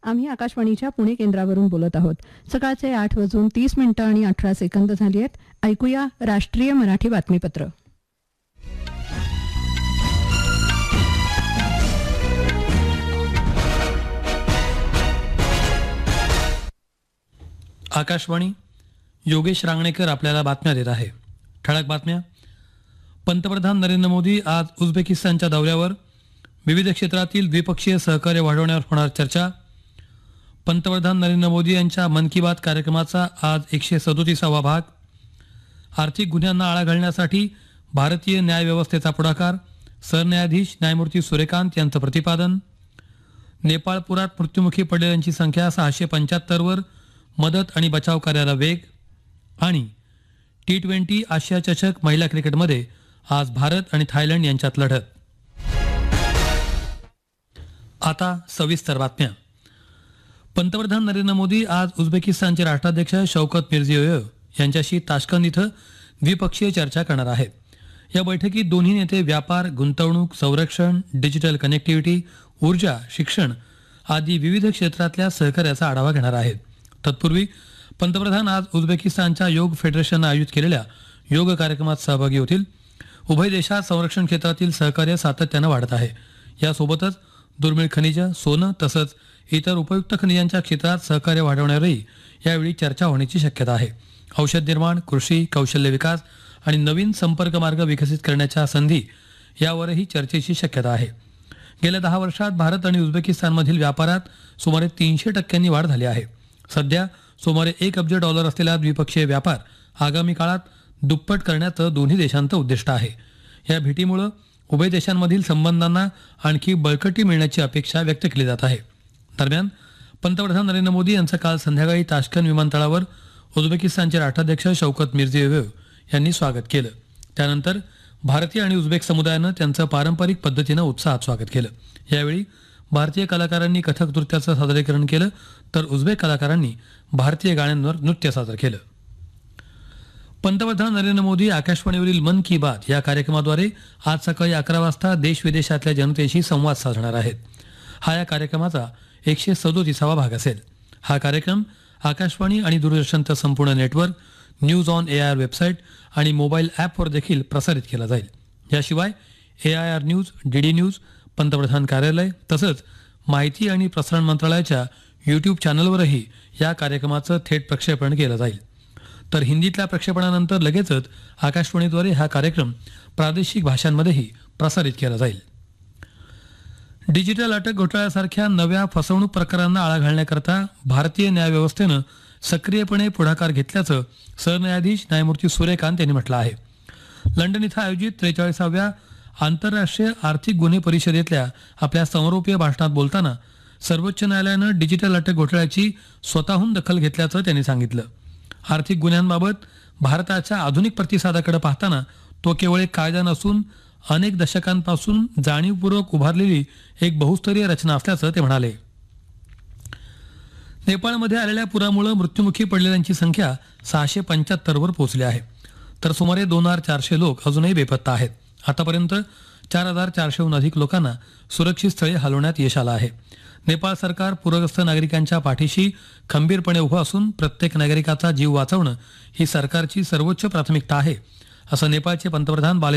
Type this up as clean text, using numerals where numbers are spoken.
आम्ही आकाशवाणीच्या पुणे केंद्रावरून बोलत आहोत. सकाळचे 8:30 आणि 18 सेकंद झाली आहेत. ऐकूया राष्ट्रीय मराठी बातमीपत्र. आकाशवाणी. योगेश रांगणेकर आपल्याला बातम्या देत आहे. ठळक बातम्या. पंतप्रधान नरेंद्र मोदी आज उझबेकिस्तानच्या दौऱ्यावर. विविध क्षेत्रातील द्विपक्षीय सहकार्य वाढवण्यावर होणार चर्चा. पंतप्रधान नरेंद्र मोदी यांच्या मन की बात कार्यक्रमाचा आज 137वा भाग. आर्थिक गुन्ह्यांना आळा घालण्यासाठी भारतीय न्यायव्यवस्थेचा पुढाकार. सरन्यायाधीश न्यायमूर्ती सूर्यकांत यांचं प्रतिपादन. नेपाळपुरात मृत्युमुखी पडलेल्यांची संख्या 675 वर. मदत आणि बचाव कार्याला वेग. आणि T20 आशिया चषक महिला क्रिकेटमध्ये आज भारत आणि थायलंड यांच्यात लढत. आता सविस्तर बातम्या. पंतप्रधान नरेंद्र मोदी आज उझबेकिस्तानचे राष्ट्राध्यक्ष शौकत मिर्झियोयेव यांच्याशी ताश्कंद इथं द्विपक्षीय चर्चा करणार आहेत. या बैठकीत दोन्ही नेते व्यापार, गुंतवणूक, संरक्षण, डिजिटल कनेक्टिव्हिटी, ऊर्जा, शिक्षण आदी विविध क्षेत्रातल्या सहकार्याचा आढावा घेणार आहेत. तत्पूर्वी पंतप्रधान आज उझबेकिस्तानच्या योग फेडरेशननं आयोजित केलेल्या योग कार्यक्रमात सहभागी होतील. उभय देशात संरक्षण क्षेत्रातील सहकार्य सातत्यानं वाढत आहे. यासोबतच दुर्मिळ खनिजं, सोनं तसंच इतर उपयुक्त खनिजांच्या क्षेत्रात सहकार्य वाढवण्यावरही यावेळी चर्चा होण्याची शक्यता आहे. औषध निर्माण, कृषी, कौशल्य विकास आणि नवीन संपर्क मार्ग विकसित करण्याच्या संधी यावरही चर्चेची शक्यता आहे. गेल्या 10 वर्षात भारत आणि उझबेकिस्तानमधील व्यापारात सुमारे 300% वाढ झाली आहे. सध्या सुमारे $1 अब्ज असलेला द्विपक्षीय व्यापार आगामी काळात दुप्पट करण्याचं दोन्ही देशांचं उद्दिष्ट आहे. या भेटीमुळे उभय देशांमधील संबंधांना आणखी बळकटी मिळण्याची अपेक्षा व्यक्त केली जात आहे. दरम्यान पंतप्रधान नरेंद्र मोदी यांचं काल संध्याकाळी ताश्कंद विमानतळावर उझबेकिस्तानचे राष्ट्राध्यक्ष शौकत मिर्झियोयेव यांनी स्वागत केलं. त्यानंतर भारतीय आणि उझबेक समुदायानं त्यांचं पारंपरिक पद्धतीनं उत्साहात स्वागत केलं. यावेळी भारतीय कलाकारांनी कथक नृत्याचं सादरीकरण केलं तर उझबेक कलाकारांनी भारतीय गाण्यांवर नृत्य सादर केलं. पंतप्रधान नरेंद्र मोदी आकाशवाणीवरील मन की बात या कार्यक्रमाद्वारे आज सकाळी 11 वाजता देश विदेशातल्या जनतेशी संवाद साधणार आहेत. हा या कार्यक्रमाचा 137वा भाग असेल. हा कार्यक्रम आकाशवाणी आणि दूरदर्शनचं संपूर्ण network, news on AIR website आणि मोबाईल ॲपवर देखील प्रसारित केला जाईल. याशिवाय AIR न्यूज, DD न्यूज, पंतप्रधान कार्यालय तसंच माहिती आणि प्रसारण मंत्रालयाच्या YouTube चॅनलवरही या कार्यक्रमाचं थेट प्रक्षेपण केलं जाईल. तर हिंदीतल्या प्रक्षेपणानंतर लगेचच आकाशवाणीद्वारे हा कार्यक्रम प्रादेशिक भाषांमध्येही प्रसारित केला जाईल. डिजिटल अटक घोटाळ्यासारख्या नव्या फसवणूक प्रकारांना आळा घालण्याकरता भारतीय न्यायव्यवस्थेनं सक्रियपणे पुढाकार घेतल्याचं सरन्यायाधीश न्यायमूर्ती सूर्यकांत यांनी म्हटलं आहे. लंडन इथं आयोजित 43व्या आंतरराष्ट्रीय आर्थिक गुन्हे परिषदेतल्या आपल्या समारोपीय भाषणात बोलताना सर्वोच्च न्यायालयानं डिजिटल अटक घोटाळ्याची स्वतःहून दखल घेतल्याचं त्यांनी सांगितलं. आर्थिक गुन्ह्यांबाबत भारताच्या आधुनिक प्रतिसादाकडे पाहताना तो केवळ एक कायदा नसून अनेक दशकांपासून जाणीवपूर्वक उभारलेली एक बहुस्तरीय रचना असल्याचं ते म्हणाले. नेपाळमध्ये आलेल्या पुरामुळे मृत्युमुखी पडलेल्यांची संख्या 675 वर पोहोचली आहे. तर सुमारे 2400 लोक अजूनही बेपत्ता आहेत. आतापर्यंत 4400हून अधिक लोकांना सुरक्षित स्थळी हलवण्यात यश आलं आहे. नेपाळ सरकार पूरग्रस्त नागरिकांच्या पाठीशी खंबीरपणे उभं असून प्रत्येक नागरिकाचा जीव वाचवणं ही सरकारची सर्वोच्च प्राथमिकता आहे असं नेपाळचे पंतप्रधान